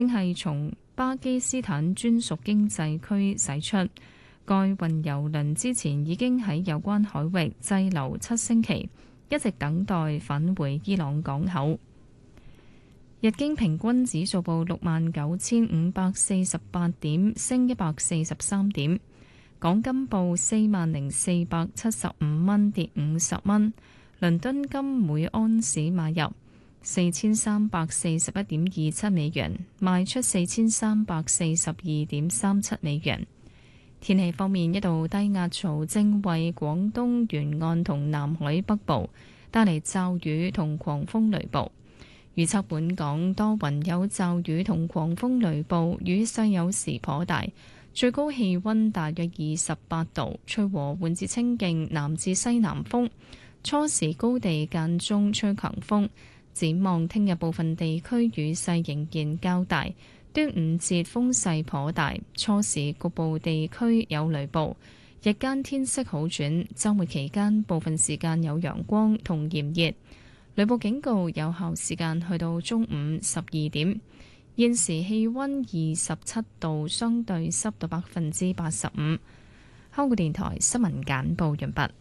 係從巴基斯坦專屬經濟區駛出。該運油輪之前已經喺有關海域滯留7星期，一直等待返回伊朗港口。日經平均指數報69,548點，升143點。港金報40,475蚊，跌50蚊。倫敦金每安士買入4341.27美元，賣出4342.37美元。天氣方面，一道低壓槽正為廣東沿岸同南海北部帶嚟驟雨同狂風雷暴。預測本港多雲有驟雨同狂風雷暴，雨勢有時頗大，最高氣溫大約28度，吹和緩至清勁南至西南風，初時高地間中吹強風。展望聽日部分地區雨勢仍然較大，端午節風勢頗大，初時局部地區有雷暴，日間天色好轉，週末期間部分時間有陽光同炎熱，雷暴警告有效時間去到中午12點。現時氣溫27度，相對濕度85%。香港電台新聞簡報完畢。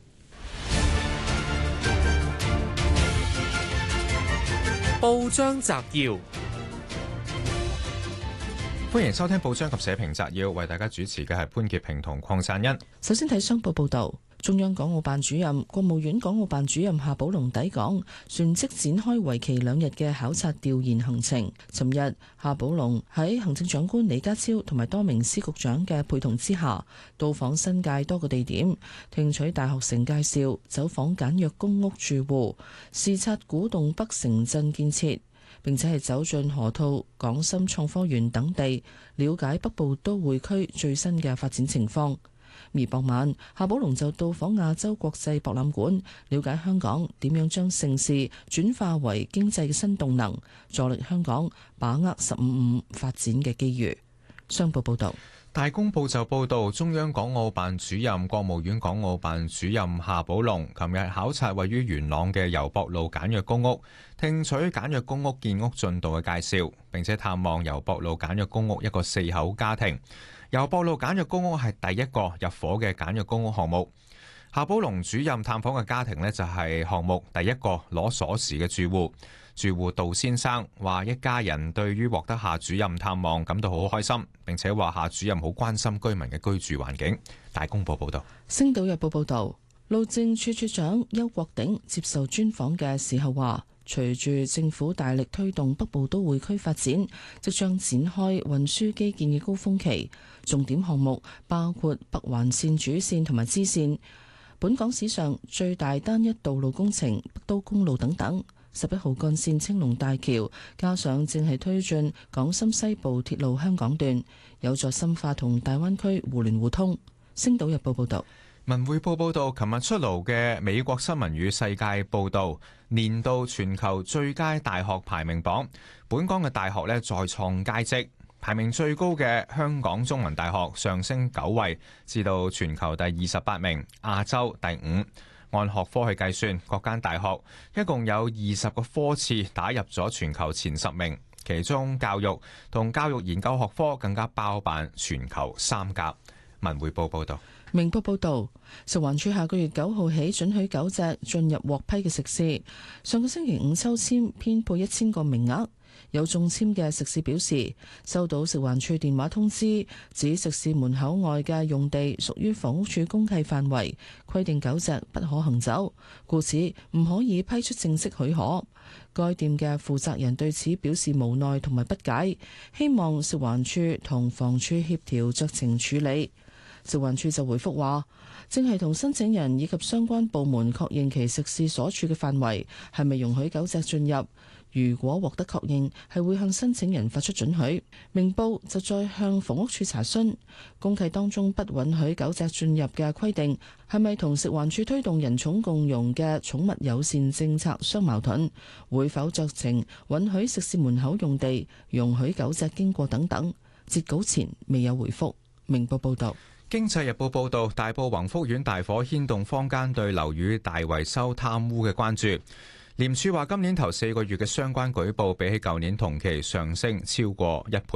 報章摘要。 歡迎收聽報章及社評摘要，為大家主持嘅係潘潔平同鄺贊恩。 首先睇商報報道，中央港澳辦主任、國務院港澳辦主任夏寶龍抵港，旋即展開為期2日嘅考察調研行程。尋日，夏寶龍喺行政長官李家超同埋多名司局長嘅陪同之下，到訪新界多個地點，聽取大學城介紹，走訪簡約公屋住戶，視察古洞北城鎮建設，並且係走進河套、港深創科園等地，了解北部都會區最新嘅發展情況。而傍晚，夏寶龍就到訪亞洲國際博覽館，了解香港點樣將盛事轉化為經濟嘅新動能，助力香港把握15+5發展嘅機遇。商報報道。 大公報就報道，中央港澳辦主任、國務院港澳辦主任夏寶龍琴日考察位於元朗嘅油博路簡約公屋，聽取簡約公屋建屋進度嘅介紹，並且探望油博路簡約公屋一個4口家庭。油博路簡約公屋係第一個入伙嘅簡約公屋項目。夏寶龍主任探訪嘅家庭呢，就係項目第一個攞鎖匙嘅住戶。住戶杜先生話：一家人對於獲得夏主任探望感到好開心，並且話夏主任好關心居民嘅居住環境。大公報報道。 星島日報報道，路政處處長邱國鼎接受專訪嘅時候話，隨住政府大力推動北部都會區發展，即將展開運輸基建嘅高峰期，重點項目包括北環線主線同埋支線，本港史上最大單一道路工程北都公路等等。11號幹線青龍大橋，加上正係推進港深西部鐵路香港段，有助深化同大灣區互聯互通。星島日報報道。 文匯報報道，琴日出爐嘅美國新聞與世界報道年度全球最佳大學排名榜，本港嘅大學呢再創佳績，排名最高嘅香港中文大學上升9位，至到全球第28名，亞洲第5。按學科去計算，各間大學一共有20個科次打入咗全球前10名，其中教育同教育研究學科更加包辦全球3甲。文匯報報道。 明報報道，食環署下個月9號起准許狗隻進入獲批嘅食肆，上個星期5抽籤編配1000個名額。有中籤嘅食肆表示，收到食環署電話通知，指食肆門口外嘅用地屬於房屋署公契範圍，規定狗隻不可行走，故此唔可以批出正式許可。該店嘅負責人對此表示無奈同埋不解，希望食環署同房署協調酌情處理。食環署就回覆話，正係同申請人以及相關部門確認其食肆所處嘅範圍係咪容許狗隻進入。如果獲得確認，係會向申請人發出准許。明報就再向房屋署查詢，公契當中不允許狗隻進入嘅規定係咪同食環署推動人寵共融嘅寵物友善政策相矛盾？會否酌情允許食肆門口用地容許狗隻經過等等？截稿前未有回覆。明報報道。 經濟日報報道，大埔宏福苑大火牽動坊間對樓宇大維修貪污嘅關注。廉署話，今年頭4個月嘅相關舉報比起舊年同期上升超過1倍。